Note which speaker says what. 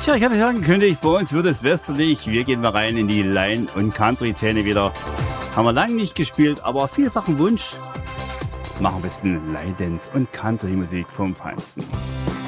Speaker 1: Tja, ich hatte ja angekündigt, bei uns wird es westerlich. Wir gehen mal rein in die Line- und Country-Szene wieder. Haben wir lange nicht gespielt, aber vielfachen Wunsch. Machen ein bisschen Line Dance und Country-Musik vom Feinsten.